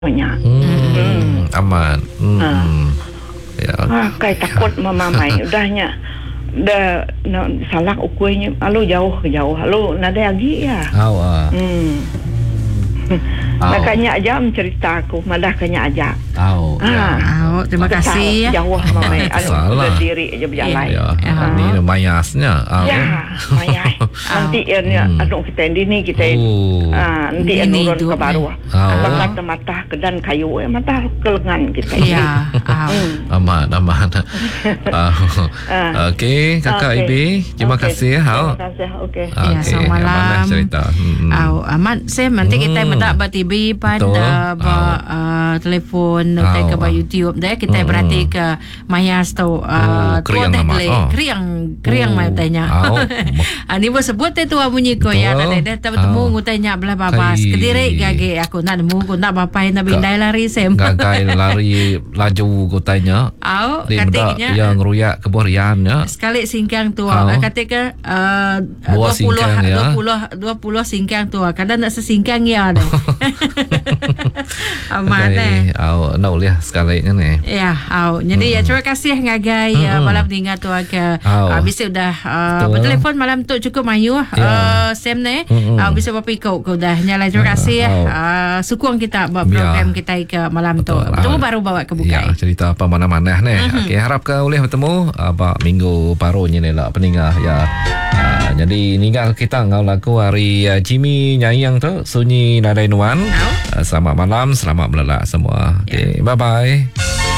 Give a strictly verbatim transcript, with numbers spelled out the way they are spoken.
banyak. Hmm, hmm. Aman. Hmm. Ha. Ya. Ah, kai takut mama mai udahnya. Dah na, salah ukurannya. Halo jauh ke jauh. Halo nada lagi ya. Awak. Hmm. Makanya aja mencerita aku, malah kanya aja. Tahu. Ah, oh, terima kasih ya. Jauh mama, anu berdiri aja berjalan. Ya, ini mayasnya. Ya, mayas. Nanti ini anu kita ini kita ah nanti nurun ke bawah. Mata-mata kedan kayu, mata ke lengan kita. Ya. Aman, aman. Okey, kakak Ibi, terima kasih. Terima kasih. Okey. Ya, selamat malam. Cerita. Oh, aman. Saya nanti kita minta bat T V pada uh, telefon utai ke YouTube dah kita berarti ke mayas tu kriang nama kriang kriang mai tanya ani bo sebut tu bunyi ko ya kata dah temu ngutanya belah babas kediri gage aku nak nemu ko nak bapai nak bindai lari sem gagai lari laju ko tanya au katanya yang ruyak keborian ya sekali singkang tu kata ke dua puluh dua puluh dua puluh singkang tu kadang nak sesingkang ya dah aman eh au nak lihat sekali ni ya au jadi ya terima kasih ngagai malam tinggal tu ke habis sudah bertelefon malam tu cukup mayu sem ni bisa berapa ikut kau dah nyala terima kasih sukung kita buat program kita ke malam tu betul baru bawa ke bukai cerita apa mana-mana ni okey harap kau boleh bertemu apa minggu baru ni lah peningah ya jadi ninggal kita ngau laku hari Jimmy Nyayang tu sunyi nadai nuan. Selamat malam, selamat melelak semua. Okay, bye bye.